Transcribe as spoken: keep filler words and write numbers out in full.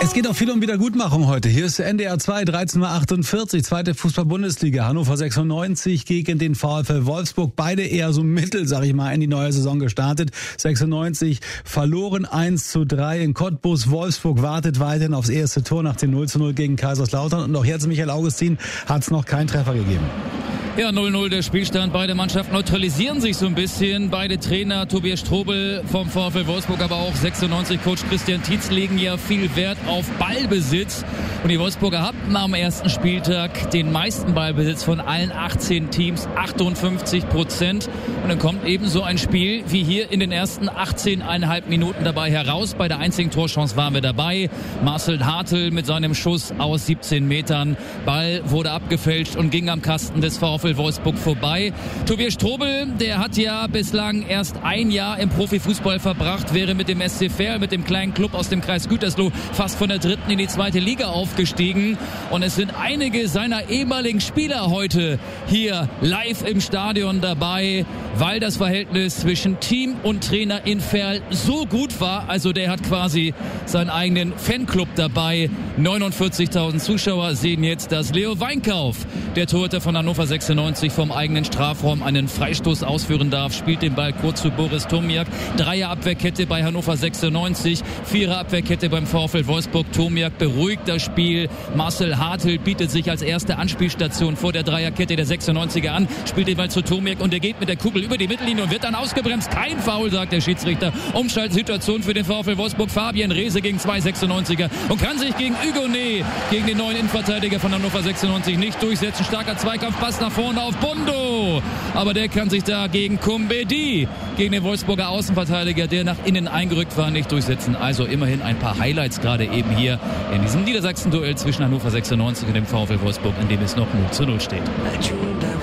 Es geht auch viel um Wiedergutmachung heute. Hier ist N D R zwei, dreizehn Uhr achtundvierzig, zweite Fußball-Bundesliga. Hannover sechsundneunzig gegen den VfL Wolfsburg. Beide eher so mittel, sag ich mal, in die neue Saison gestartet. sechsundneunzig verloren eins zu drei in Cottbus. Wolfsburg wartet weiterhin aufs erste Tor nach dem null zu null gegen Kaiserslautern. Und auch jetzt, Michael Augustin, hat es noch keinen Treffer gegeben. Ja, null null der Spielstand. Beide Mannschaften neutralisieren sich so ein bisschen. Beide Trainer, Tobias Strobel vom VfL Wolfsburg, aber auch sechsundneunzig Coach Christian Tietz legen ja viel Wert auf Ballbesitz. Und die Wolfsburger hatten am ersten Spieltag den meisten Ballbesitz von allen achtzehn Teams, achtundfünfzig Prozent. Und dann kommt eben so ein Spiel wie hier in den ersten achtzehn Komma fünf Minuten dabei heraus. Bei der einzigen Torchance waren wir dabei. Marcel Hartl mit seinem Schuss aus siebzehn Metern. Ball wurde abgefälscht und ging am Kasten des VfL Wolfsburg vorbei. Tobias Strobel, der hat ja bislang erst ein Jahr im Profifußball verbracht, wäre mit dem S C Verl, mit dem kleinen Club aus dem Kreis Gütersloh, fast von der dritten in die zweite Liga aufgestiegen. Und es sind einige seiner ehemaligen Spieler heute hier live im Stadion dabei, weil das Verhältnis zwischen Team und Trainer in Verl so gut war. Also der hat quasi seinen eigenen Fanclub dabei. neunundvierzigtausend Zuschauer sehen jetzt, dass Leo Weinkauf, der Torhüter von Hannover sechsundneunzig, vom eigenen Strafraum einen Freistoß ausführen darf, spielt den Ball kurz zu Boris Tomiak. Dreier-Abwehrkette bei Hannover sechsundneunzig, Vierer-Abwehrkette beim VfL Wolfsburg. Tomiak beruhigt das Spiel. Marcel Hartl bietet sich als erste Anspielstation vor der Dreierkette der sechsundneunziger an, spielt den Ball zu Tomiak und der geht mit der Kugel über die Mittellinie und wird dann ausgebremst. Kein Foul, sagt der Schiedsrichter. Umschaltsituation für den VfL Wolfsburg. Fabian Reese gegen zwei sechsundneunziger und kann sich gegen Hugonet, gegen den neuen Innenverteidiger von Hannover sechsundneunzig, nicht durchsetzen. Starker Zweikampf, Pass nach vorne auf Bondo. Aber der kann sich da gegen Kumbedi, gegen den Wolfsburger Außenverteidiger, der nach innen eingerückt war, nicht durchsetzen. Also immerhin ein paar Highlights gerade eben hier in diesem Niedersachsen-Duell zwischen Hannover sechsundneunzig und dem VfL Wolfsburg, in dem es noch null zu null steht.